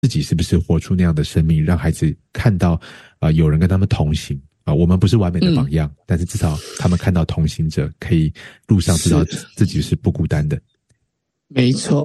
自己是不是活出那样的生命，让孩子看到有人跟他们同行我们不是完美的榜样，但是至少他们看到同行者，可以路上知道自己是不孤单的。 没错，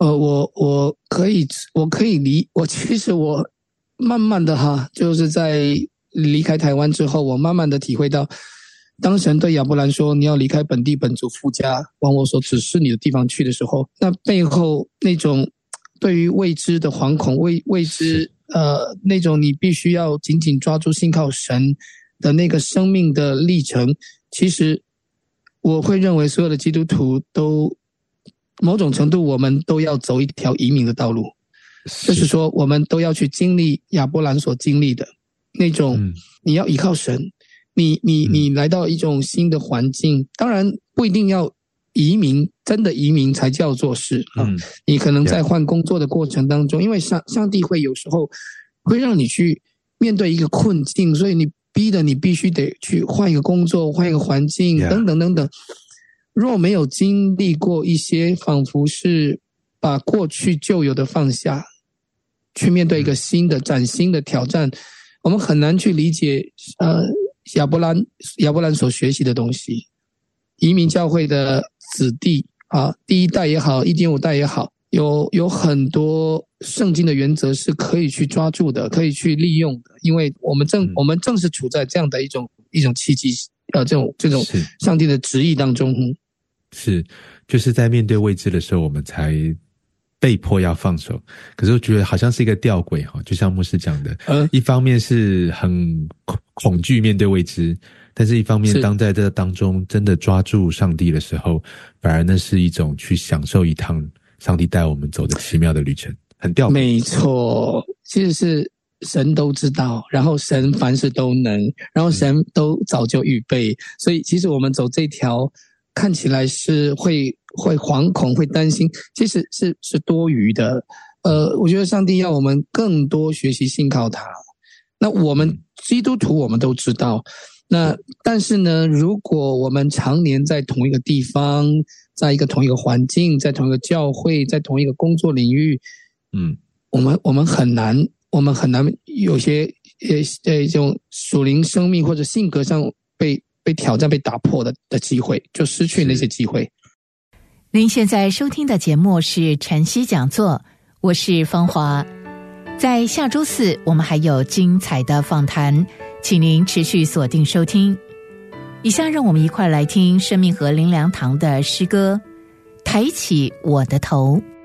其实我慢慢的就是在离开台湾之后，我慢慢的体会到，当神对亚伯兰说你要离开本地本族父家，往我所指示你的地方去的时候，那背后那种对于未知的惶恐，未知那种你必须要紧紧抓住信靠神的那个生命的历程，其实我会认为所有的基督徒都某种程度我们都要走一条移民的道路，就是说我们都要去经历亚伯兰所经历的那种，你要依靠神，你来到一种新的环境，当然不一定要移民，真的移民才叫做是你可能在换工作的过程当中，因为上帝会有时候会让你去面对一个困境，所以你逼得你必须得去换一个工作，换一个环境等等等等。若没有经历过一些仿佛是把过去旧有的放下，去面对一个新的崭新的挑战，我们很难去理解亚伯兰所学习的东西。移民教会的子弟第一代也好，1.5代也好，有很多圣经的原则是可以去抓住的，可以去利用的，因为我们正是处在这样的一种契机这种上帝的旨意当中。 是，就是在面对未知的时候，我们才被迫要放手。可是我觉得好像是一个吊诡就像牧师讲的，一方面是很恐惧面对未知，但是一方面当在这当中真的抓住上帝的时候，反而那是一种去享受一趟上帝带我们走的奇妙的旅程，很吊诡。 没错，其实是神都知道，然后神凡事都能，然后神都早就预备，所以其实我们走这条看起来是会惶恐会担心，其实是多余的。我觉得上帝要我们更多学习信靠他。那我们基督徒我们都知道，那但是呢，如果我们常年在同一个地方，在同一个环境，在同一个教会，在同一个工作领域，我们很难有些这种属灵生命或者性格上被挑战被打破的机会，就失去那些机会。 您现在收听的节目是晨曦讲座，我是芳华。在下周4我们还有精彩的访谈，请您持续锁定收听。以下让我们一块来听生命河灵粮堂的诗歌《抬起我的头》。